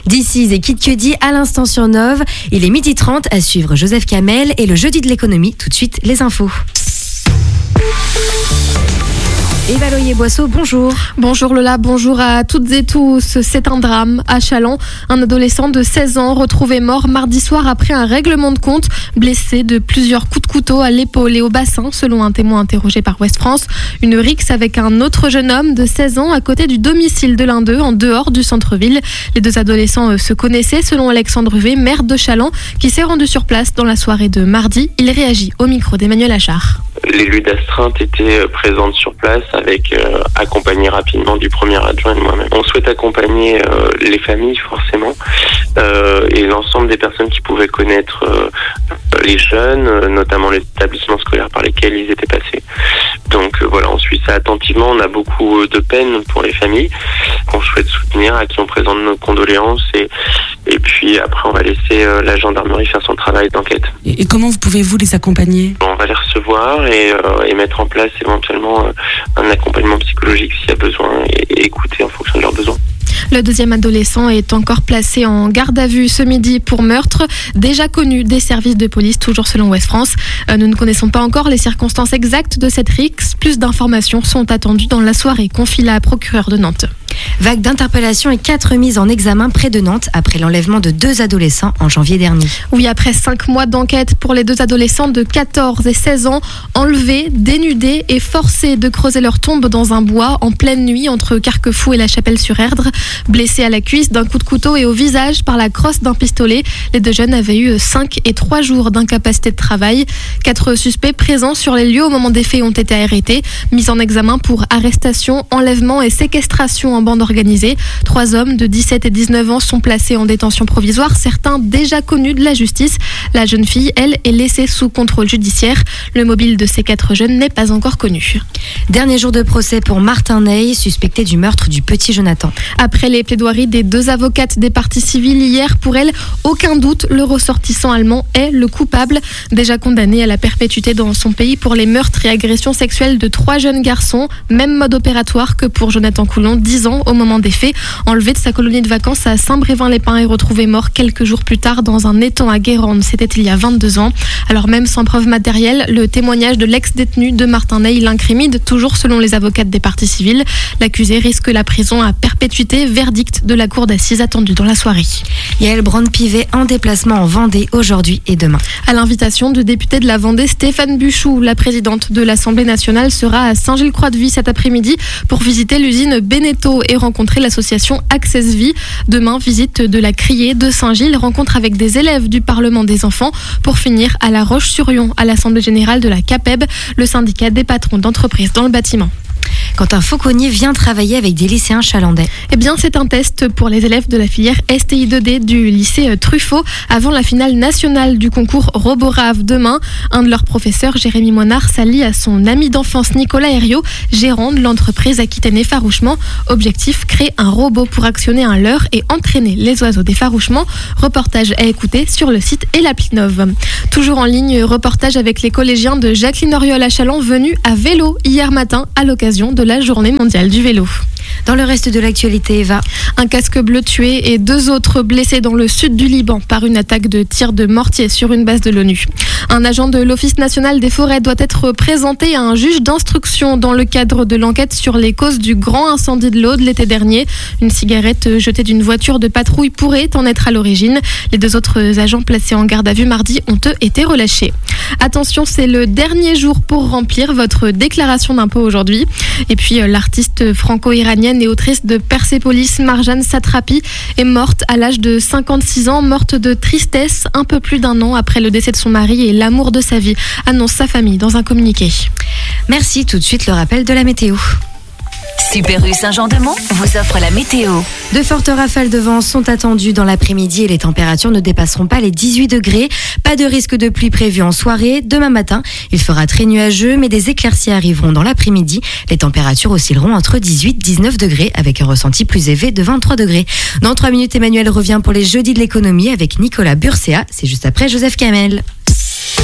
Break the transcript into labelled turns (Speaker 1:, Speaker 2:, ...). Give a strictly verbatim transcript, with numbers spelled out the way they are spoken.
Speaker 1: D'ici et Kid Cudi à l'instant sur Nove. Il est midi trente à suivre Joseph Kamel et le jeudi de l'économie. Tout de suite, les infos. Eva Loyer-Boisseau, bonjour.
Speaker 2: Bonjour Lola, bonjour à toutes et tous. C'est un drame à Challans. Un adolescent de seize ans retrouvé mort mardi soir après un règlement de compte, blessé de plusieurs coups de couteau à l'épaule et au bassin, selon un témoin interrogé par Ouest France. Une rixe avec un autre jeune homme de seize ans à côté du domicile de l'un d'eux, en dehors du centre-ville. Les deux adolescents se connaissaient, selon Alexandre V, maire de Challans, qui s'est rendu sur place dans la soirée de mardi. Il réagit au micro d'Emmanuel Achard.
Speaker 3: L'élu d'astreinte était présente sur place avec euh, accompagné rapidement du premier adjoint et de moi-même. On souhaite accompagner euh, les familles forcément euh, et l'ensemble des personnes qui pouvaient connaître euh, les jeunes, euh, notamment les établissements scolaires par lesquels ils étaient passés. Donc euh, voilà, on suit ça attentivement. On a beaucoup de peine pour les familles qu'on souhaite soutenir, à qui on présente nos condoléances et, et puis après on va laisser euh, la gendarmerie faire son travail d'enquête.
Speaker 4: Et, et comment vous pouvez-vous les accompagner ?
Speaker 3: On va les recevoir et, euh, et mettre en place éventuellement euh, un accompagnement psychologique s'il y a besoin et, et écouter en fonction de leurs besoins.
Speaker 2: Le deuxième adolescent est encore placé en garde à vue ce midi pour meurtre, déjà connu des services de police, toujours selon Ouest France. Euh, nous ne connaissons pas encore les circonstances exactes de cette rixe. Plus d'informations sont attendues dans la soirée, confie la procureure de Nantes.
Speaker 1: Vague d'interpellations et quatre mises en examen près de Nantes après l'enlèvement de deux adolescents en janvier dernier.
Speaker 2: Oui, après cinq mois d'enquête pour les deux adolescents de quatorze et seize ans, enlevés, dénudés et forcés de creuser leur tombe dans un bois en pleine nuit entre Carquefou et la Chapelle-sur-Erdre. Blessés à la cuisse d'un coup de couteau et au visage par la crosse d'un pistolet, les deux jeunes avaient eu cinq et trois jours d'incapacité de travail. Quatre suspects présents sur les lieux au moment des faits ont été arrêtés, mis en examen pour arrestation, enlèvement et séquestration en bande organisée. Trois hommes de dix-sept et dix-neuf ans sont placés en détention provisoire, certains déjà connus de la justice. La jeune fille, elle, est laissée sous contrôle judiciaire. Le mobile de ces quatre jeunes n'est pas encore connu.
Speaker 1: Dernier jour de procès pour Martin Ney, suspecté du meurtre du petit Jonathan.
Speaker 2: Après les plaidoiries des deux avocates des parties civiles hier, pour elle, aucun doute, le ressortissant allemand est le coupable. Déjà condamné à la perpétuité dans son pays pour les meurtres et agressions sexuelles de trois jeunes garçons. Même mode opératoire que pour Jonathan Coulon, dix ans au moment des faits. Enlevé de sa colonie de vacances à Saint-Brévin-les-Pins et retrouvé mort quelques jours plus tard dans un étang à Guérande. C'était il y a vingt-deux ans. Alors même sans preuve matérielle, le témoignage de l'ex-détenu de Martin Ney l'incrimine, toujours selon les avocates des parties civiles. L'accusé risque la prison à perpétuité, verdict de la cour d'assises attendu dans la soirée.
Speaker 1: Yael Braun-Pivet en déplacement en Vendée aujourd'hui et demain.
Speaker 2: À l'invitation du député de la Vendée, Stéphane Buchou, la présidente de l'Assemblée nationale sera à Saint-Gilles-Croix-de-Vie cet après-midi pour visiter l'usine Beneteau et rencontrer l'association Access Vie. Demain, visite de la Criée de Saint-Gilles, rencontre avec des élèves du Parlement des enfants pour finir à La Roche-sur-Yon, à l'Assemblée générale de la CAPEB, le syndicat des patrons d'entreprises dans le bâtiment.
Speaker 1: Quand un fauconnier vient travailler avec des lycéens chalandais.
Speaker 2: Eh bien, c'est un test pour les élèves de la filière S T I deux D du lycée Truffaut avant la finale nationale du concours Roborave demain. Un de leurs professeurs, Jérémy Moinard, s'allie à son ami d'enfance Nicolas Herriot, gérant de l'entreprise Aquitaine Effarouchement. Objectif, créer un robot pour actionner un leurre et entraîner les oiseaux d'effarouchement. Reportage à écouter sur le site et l'appli Nove. Toujours en ligne, reportage avec les collégiens de Jacqueline Auriol à Challans venus à vélo hier matin à l'occasion de la journée mondiale du vélo.
Speaker 1: Dans le reste de l'actualité, Eva.
Speaker 2: Un casque bleu tué et deux autres blessés dans le sud du Liban par une attaque de tir de mortier sur une base de l'ONU. Un agent de l'Office national des forêts doit être présenté à un juge d'instruction dans le cadre de l'enquête sur les causes du grand incendie de l'Aude l'été dernier. Une cigarette jetée d'une voiture de patrouille pourrait en être à l'origine. Les deux autres agents placés en garde à vue mardi ont eux été relâchés. Attention, c'est le dernier jour pour remplir votre déclaration d'impôt aujourd'hui. Et puis l'artiste franco-iranienne et autrice de Persépolis, Marjane Satrapi, est morte à l'âge de cinquante-six ans, morte de tristesse un peu plus d'un an après le décès de son mari et l'amour de sa vie, annonce sa famille dans un communiqué.
Speaker 1: Merci, tout de suite le rappel de la météo.
Speaker 5: Super U Saint-Jean-de-Mont vous offre la météo.
Speaker 1: De fortes rafales de vent sont attendues dans l'après-midi et les températures ne dépasseront pas les dix-huit degrés. Pas de risque de pluie prévu en soirée. Demain matin, il fera très nuageux, mais des éclaircies arriveront dans l'après-midi. Les températures oscilleront entre dix-huit et dix-neuf degrés avec un ressenti plus élevé de vingt-trois degrés. Dans trois minutes, Emmanuel revient pour les jeudis de l'économie avec Nicolas Burséa. C'est juste après Joseph Kamel.